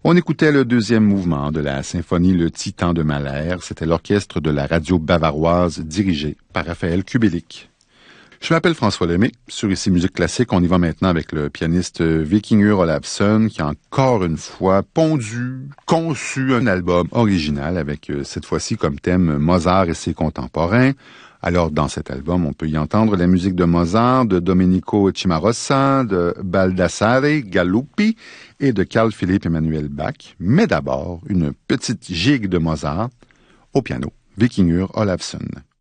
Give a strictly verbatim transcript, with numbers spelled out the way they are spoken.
On écoutait le deuxième mouvement de la symphonie Le Titan de Mahler. C'était l'orchestre de la radio bavaroise dirigé par Raphaël Kubelik. Je m'appelle François Lemay. Sur Ici Musique Classique, on y va maintenant avec le pianiste Vikingur Olafsson qui a encore une fois pondu, conçu un album original avec cette fois-ci comme thème Mozart et ses contemporains. Alors, dans cet album, on peut y entendre la musique de Mozart, de Domenico Cimarosa, de Baldassare Galuppi et de Carl Philipp Emanuel Bach. Mais d'abord, une petite gigue de Mozart au piano. Vikingur Olafsson.